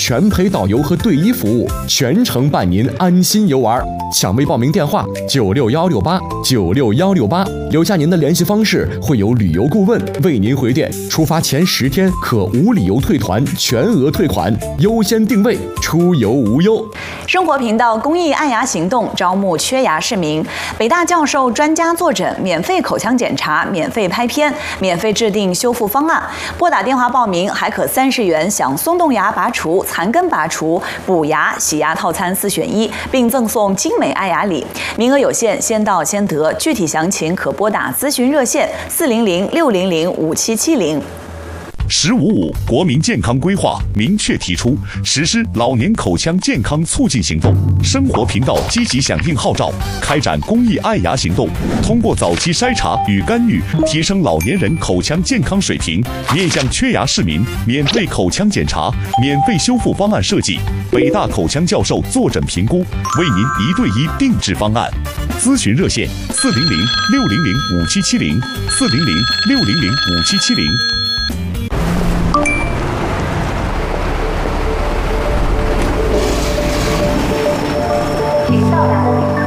全陪导游和队医服务，全程伴您安心游玩。抢位报名电话96168，96168，留下您的联系方式，会有旅游顾问为您回电。出发前10天可无理由退团，全额退款，优先定位，出游无忧。 生活频道公益爱牙行动招募缺牙市民，北大教授专家坐诊，免费口腔检查，免费拍片，免费制定修复方案。拨打电话报名，还可30元享松动牙拔除、残根拔除、补牙、洗牙套餐4选1，并赠送精美爱牙礼。名额有限，先到先得。具体详情可拨打咨询热线400-600-5770。 “15+5”国民健康规划明确提出，实施老年口腔健康促进行动。生活频道积极响应号召，开展公益爱牙行动，通过早期筛查与干预，提升老年人口腔健康水平。面向缺牙市民，免费口腔检查、免费修复方案设计，北大口腔教授坐诊评估，为您1对1定制方案。咨询热线400-600-5770，400-600-5770。 请到达的旅客